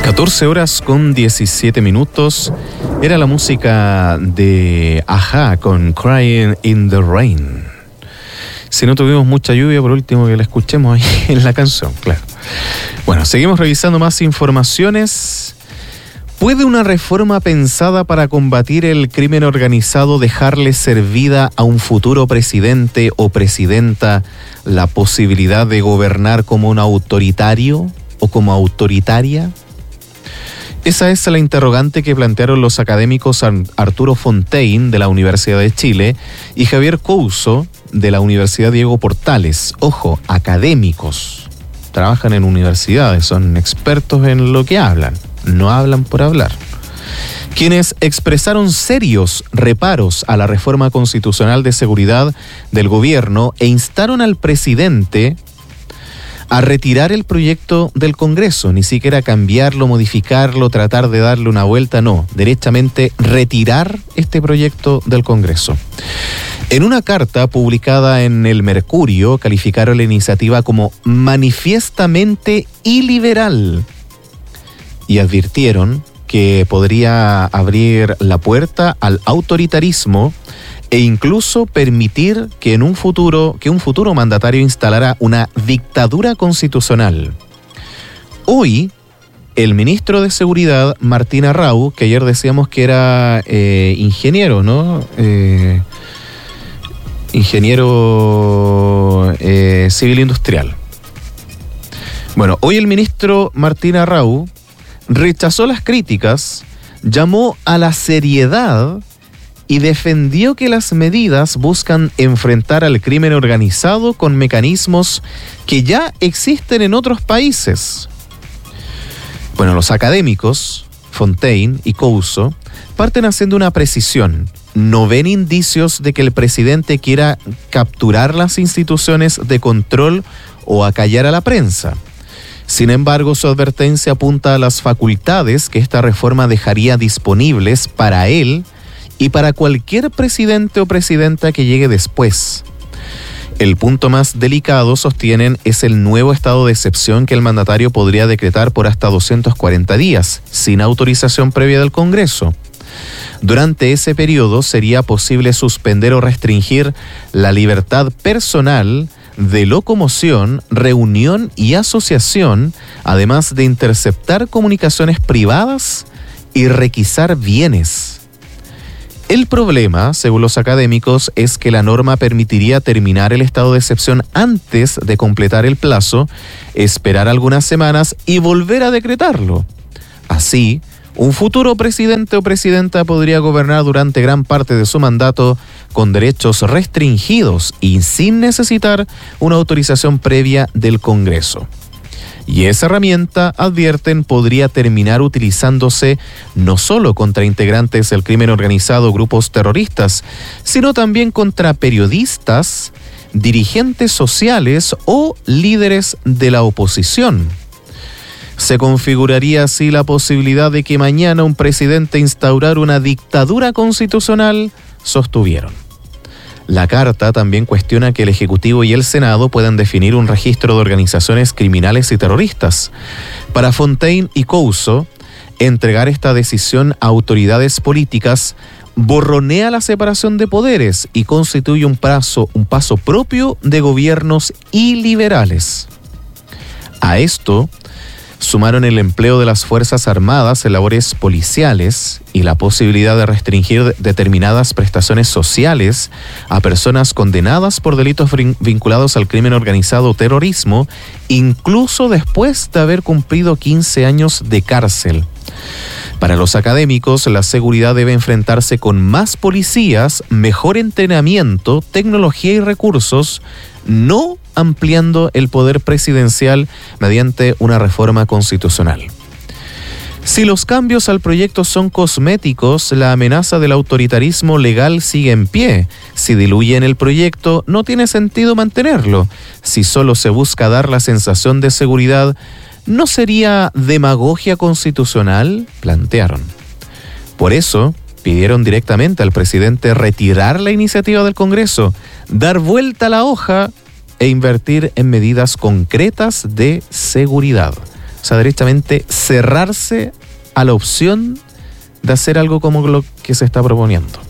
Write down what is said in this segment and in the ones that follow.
14 horas con 17 minutos. Era la música de A-ha con Crying in the Rain. Si no tuvimos mucha lluvia, por último que la escuchemos ahí en la canción, claro. Bueno, seguimos revisando más informaciones. ¿Puede una reforma pensada para combatir el crimen organizado dejarle servida a un futuro presidente o presidenta la posibilidad de gobernar como un autoritario o como autoritaria? Esa es la interrogante que plantearon los académicos Arturo Fontaine, de la Universidad de Chile, y Javier Couso, de la Universidad Diego Portales. Ojo, académicos. Trabajan en universidades, son expertos en lo que hablan. No hablan por hablar. Quienes expresaron serios reparos a la reforma constitucional de seguridad del gobierno e instaron al presidente a retirar el proyecto del Congreso, ni siquiera cambiarlo, modificarlo, tratar de darle una vuelta, no, derechamente retirar este proyecto del Congreso. En una carta publicada en El Mercurio, calificaron la iniciativa como manifiestamente iliberal y advirtieron que podría abrir la puerta al autoritarismo e incluso permitir que un futuro mandatario instalara una dictadura constitucional. Hoy, el ministro de Seguridad, Martín Arrau, que ayer decíamos que era ingeniero, ¿no? Ingeniero civil industrial. Bueno, hoy el ministro Martín Arrau rechazó las críticas, llamó a la seriedad y defendió que las medidas buscan enfrentar al crimen organizado con mecanismos que ya existen en otros países. Bueno, los académicos, Fontaine y Couso, parten haciendo una precisión. No ven indicios de que el presidente quiera capturar las instituciones de control o acallar a la prensa. Sin embargo, su advertencia apunta a las facultades que esta reforma dejaría disponibles para él y para cualquier presidente o presidenta que llegue después. El punto más delicado, sostienen, es el nuevo estado de excepción que el mandatario podría decretar por hasta 240 días, sin autorización previa del Congreso. Durante ese periodo sería posible suspender o restringir la libertad personal de locomoción, reunión y asociación, además de interceptar comunicaciones privadas y requisar bienes. El problema, según los académicos, es que la norma permitiría terminar el estado de excepción antes de completar el plazo, esperar algunas semanas y volver a decretarlo. Así, un futuro presidente o presidenta podría gobernar durante gran parte de su mandato con derechos restringidos y sin necesitar una autorización previa del Congreso. Y esa herramienta, advierten, podría terminar utilizándose no solo contra integrantes del crimen organizado o grupos terroristas, sino también contra periodistas, dirigentes sociales o líderes de la oposición. Se configuraría así la posibilidad de que mañana un presidente instaurara una dictadura constitucional, sostuvieron. La carta también cuestiona que el Ejecutivo y el Senado puedan definir un registro de organizaciones criminales y terroristas. Para Fontaine y Couso, entregar esta decisión a autoridades políticas borronea la separación de poderes y constituye un paso propio de gobiernos iliberales. A esto sumaron el empleo de las Fuerzas Armadas en labores policiales y la posibilidad de restringir determinadas prestaciones sociales a personas condenadas por delitos vinculados al crimen organizado o terrorismo, incluso después de haber cumplido 15 años de cárcel. Para los académicos, la seguridad debe enfrentarse con más policías, mejor entrenamiento, tecnología y recursos, no ampliando el poder presidencial mediante una reforma constitucional. Si los cambios al proyecto son cosméticos, la amenaza del autoritarismo legal sigue en pie. Si diluyen el proyecto, no tiene sentido mantenerlo. Si solo se busca dar la sensación de seguridad, ¿no sería demagogia constitucional?, plantearon. Por eso, pidieron directamente al presidente retirar la iniciativa del Congreso, dar vuelta a la hoja e invertir en medidas concretas de seguridad. O sea, derechamente cerrarse a la opción de hacer algo como lo que se está proponiendo.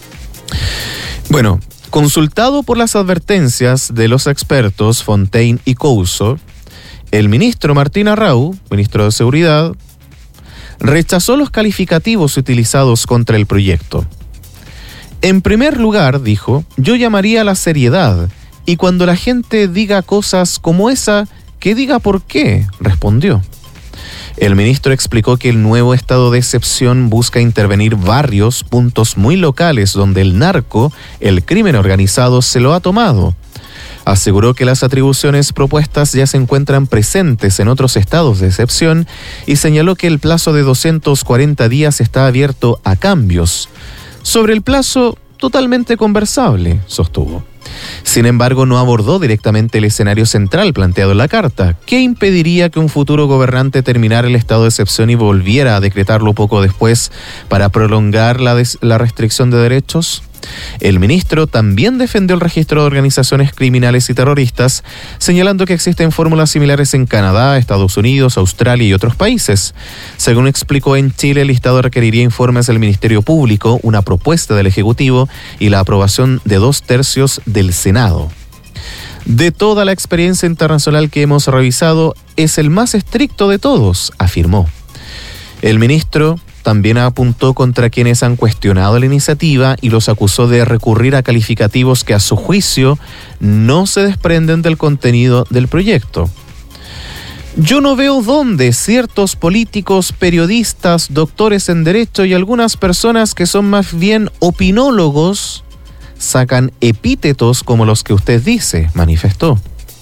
Bueno, consultado por las advertencias de los expertos Fontaine y Couso, el ministro Martín Arrau, ministro de Seguridad, rechazó los calificativos utilizados contra el proyecto. En primer lugar, dijo, yo llamaría a la seriedad, y cuando la gente diga cosas como esa, que diga por qué, respondió. El ministro explicó que el nuevo estado de excepción busca intervenir barrios, puntos muy locales donde el narco, el crimen organizado, se lo ha tomado. Aseguró que las atribuciones propuestas ya se encuentran presentes en otros estados de excepción y señaló que el plazo de 240 días está abierto a cambios. Sobre el plazo, totalmente conversable, sostuvo. Sin embargo, no abordó directamente el escenario central planteado en la carta. ¿Qué impediría que un futuro gobernante terminara el estado de excepción y volviera a decretarlo poco después para prolongar la restricción de derechos? El ministro también defendió el registro de organizaciones criminales y terroristas, señalando que existen fórmulas similares en Canadá, Estados Unidos, Australia y otros países. Según explicó, en Chile el listado requeriría informes del Ministerio Público, una propuesta del Ejecutivo y la aprobación de 2/3 del Senado. De toda la experiencia internacional que hemos revisado, es el más estricto de todos, afirmó. El ministro también apuntó contra quienes han cuestionado la iniciativa y los acusó de recurrir a calificativos que a su juicio no se desprenden del contenido del proyecto. Yo no veo dónde ciertos políticos, periodistas, doctores en derecho y algunas personas que son más bien opinólogos sacan epítetos como los que usted dice, manifestó.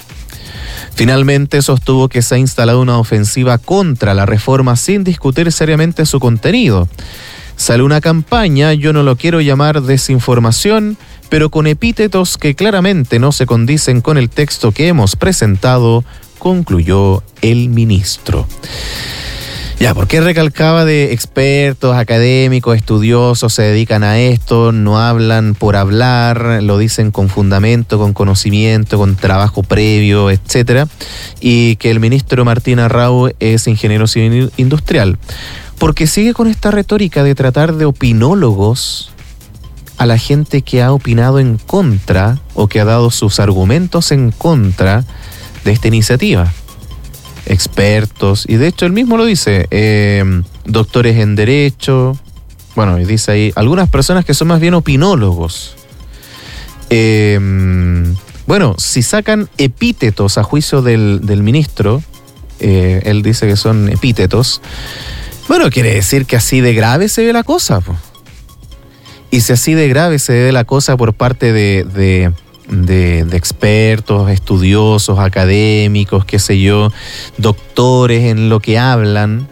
Finalmente sostuvo que se ha instalado una ofensiva contra la reforma sin discutir seriamente su contenido. Sale una campaña, yo no lo quiero llamar desinformación, pero con epítetos que claramente no se condicen con el texto que hemos presentado, concluyó el ministro. Ya, ¿por qué recalcaba de expertos, académicos, estudiosos, se dedican a esto, no hablan por hablar, lo dicen con fundamento, con conocimiento, con trabajo previo, etcétera? Y que el ministro Martín Arrau es ingeniero civil industrial. Porque sigue con esta retórica de tratar de opinólogos a la gente que ha opinado en contra o que ha dado sus argumentos en contra de esta iniciativa. Expertos, y de hecho él mismo lo dice, doctores en derecho, bueno, y dice ahí, algunas personas que son más bien opinólogos. Bueno, si sacan epítetos a juicio del ministro, él dice que son epítetos, bueno, quiere decir que así de grave se ve la cosa, po. Y si así de grave se ve la cosa por parte de expertos, estudiosos, académicos, qué sé yo, doctores en lo que hablan,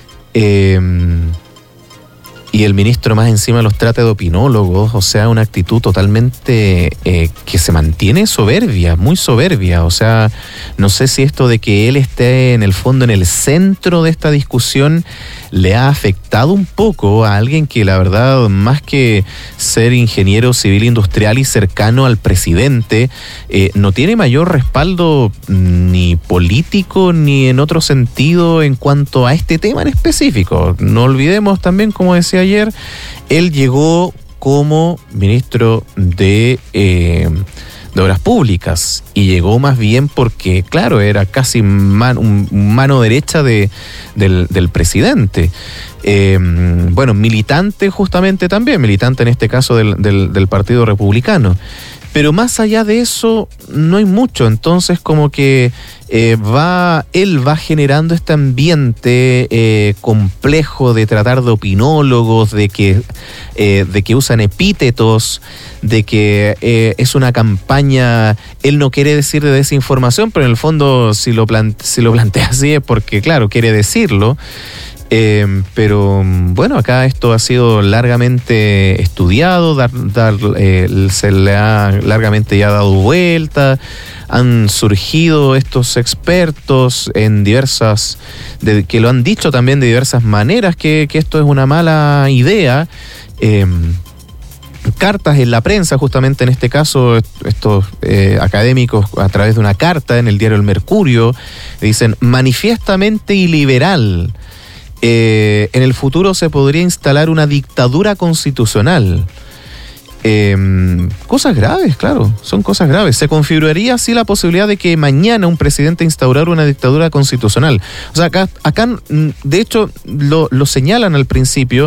y el ministro más encima los trata de opinólogos, o sea, una actitud totalmente que se mantiene soberbia, muy soberbia. O sea, no sé si esto de que él esté en el fondo, en el centro de esta discusión, le ha afectado un poco a alguien que la verdad, más que ser ingeniero civil industrial y cercano al presidente, no tiene mayor respaldo ni político ni en otro sentido en cuanto a este tema en específico. No olvidemos también, como decía ayer, él llegó como ministro de Obras Públicas y llegó más bien porque, claro, era casi mano derecha del presidente. Bueno, militante justamente también, militante en este caso del Partido Republicano. Pero más allá de eso, no hay mucho. Entonces, como que él va generando este ambiente complejo de tratar de opinólogos, de que usan epítetos, de que es una campaña. Él no quiere decir de desinformación, pero en el fondo, si lo plantea así es porque, claro, quiere decirlo. Pero bueno, acá esto ha sido largamente estudiado, se le ha largamente ya dado vuelta, han surgido estos expertos en que lo han dicho también de diversas maneras, que esto es una mala idea, cartas en la prensa, justamente en este caso estos académicos a través de una carta en el diario El Mercurio dicen manifiestamente iliberal. En el futuro se podría instalar una dictadura constitucional. Cosas graves, claro, son cosas graves. Se configuraría así la posibilidad de que mañana un presidente instaurara una dictadura constitucional. O sea, acá de hecho, lo señalan al principio.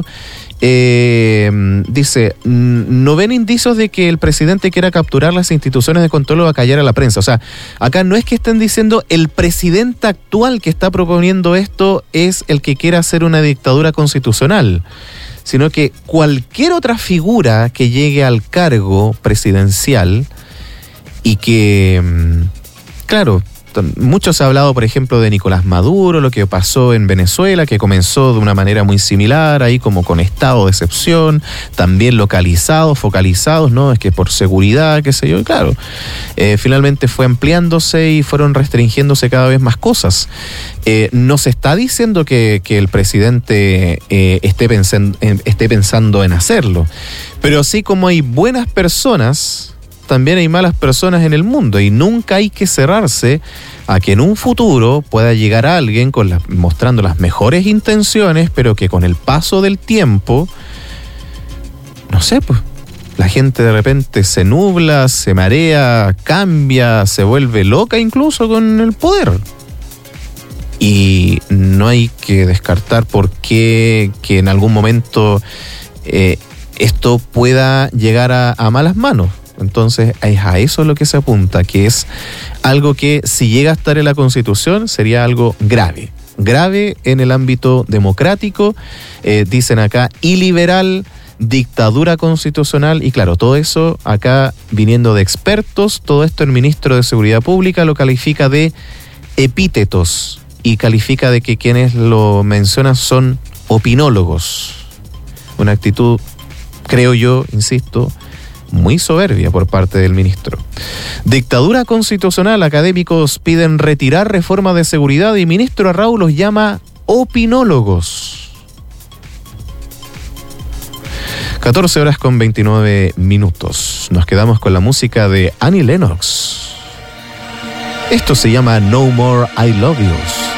Dice, no ven indicios de que el presidente quiera capturar las instituciones de control o acallar a la prensa. O sea, acá no es que estén diciendo el presidente actual que está proponiendo esto es el que quiera hacer una dictadura constitucional, sino que cualquier otra figura que llegue al cargo presidencial y que, claro, mucho se ha hablado, por ejemplo, de Nicolás Maduro, lo que pasó en Venezuela, que comenzó de una manera muy similar, ahí como con estado de excepción, también localizados, focalizados, ¿no? Es que por seguridad, qué sé yo, y claro, finalmente fue ampliándose y fueron restringiéndose cada vez más cosas. No se está diciendo que el presidente esté pensando en hacerlo, pero así como hay buenas personas, también hay malas personas en el mundo y nunca hay que cerrarse a que en un futuro pueda llegar alguien mostrando las mejores intenciones, pero que con el paso del tiempo, no sé, pues la gente de repente se nubla, se marea, cambia, se vuelve loca incluso con el poder. Y no hay que descartar por qué que en algún momento esto pueda llegar a malas manos. Entonces es a eso lo que se apunta, que es algo que si llega a estar en la Constitución sería algo grave en el ámbito democrático, dicen acá iliberal, dictadura constitucional y claro, todo eso acá viniendo de expertos, todo esto el ministro de Seguridad Pública lo califica de epítetos y califica de que quienes lo mencionan son opinólogos, una actitud, creo yo, insisto, muy soberbia por parte del ministro. Dictadura constitucional, académicos piden retirar reforma de seguridad y ministro Arrau los llama opinólogos. 14:29. Nos quedamos con la música de Annie Lennox. Esto se llama No More I Love Yous.